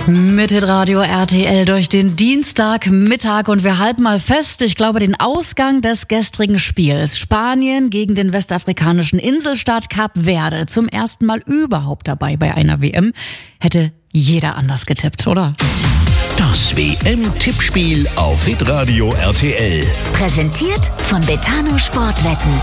Mit Hitradio RTL durch den Dienstagmittag und wir halten mal fest, ich glaube, den Ausgang des gestrigen Spiels. Spanien gegen den westafrikanischen Inselstaat Kap Verde. Zum ersten Mal überhaupt dabei bei einer WM. Hätte jeder anders getippt, oder? Das WM-Tippspiel auf Hitradio RTL. Präsentiert von Betano Sportwetten.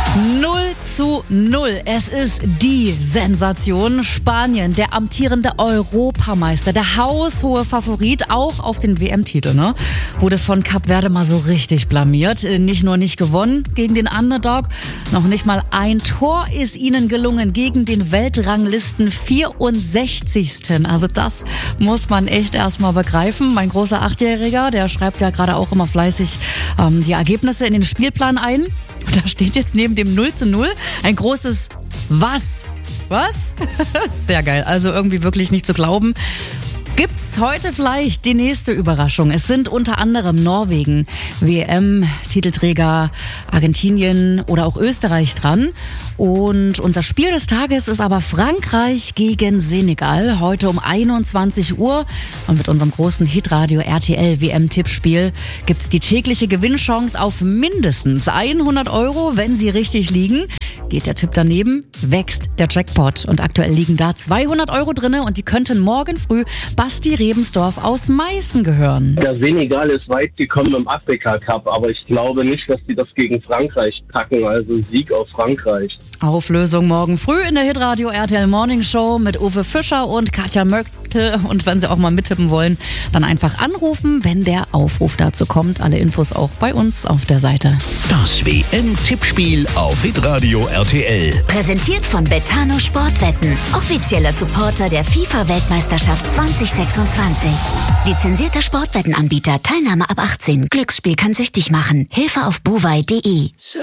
0:0. Es ist die Sensation. Spanien, der amtierende Europameister, der haushohe Favorit, auch auf den WM-Titel, ne? Wurde von Kap Verde mal so richtig blamiert. Nicht nur nicht gewonnen gegen den Underdog, noch nicht mal ein Tor ist ihnen gelungen gegen den Weltranglisten 64. Also das muss man echt erstmal begreifen. Mein großer 8-Jähriger, der schreibt ja gerade auch immer fleißig die Ergebnisse in den Spielplan ein. Und da steht jetzt neben dem 0:0 ein großes Was? Was? Sehr geil. Also irgendwie wirklich nicht zu glauben. Gibt's heute vielleicht die nächste Überraschung? Es sind unter anderem Norwegen, WM-Titelträger Argentinien oder auch Österreich dran. Und unser Spiel des Tages ist aber Frankreich gegen Senegal. Heute um 21 Uhr. Und mit unserem großen Hitradio RTL WM-Tippspiel gibt's die tägliche Gewinnchance auf mindestens 100 €, wenn Sie richtig liegen. Geht der Tipp daneben, wächst der Jackpot. Und aktuell liegen da 200 € drinne und die könnten morgen früh Basti Rebensdorf aus Meißen gehören. Der Senegal ist weit gekommen im Afrika-Cup, aber ich glaube nicht, dass die das gegen Frankreich packen, also Sieg auf Frankreich. Auflösung morgen früh in der Hitradio RTL Morning Show mit Uwe Fischer und Katja Möckte. Und wenn Sie auch mal mittippen wollen, dann einfach anrufen, wenn der Aufruf dazu kommt. Alle Infos auch bei uns auf der Seite. Das WM-Tippspiel auf Hitradio RTL. Präsentiert von Betano Sportwetten. Offizieller Supporter der FIFA-Weltmeisterschaft 2026. Lizenzierter Sportwettenanbieter. Teilnahme ab 18. Glücksspiel kann süchtig machen. Hilfe auf buwei.de.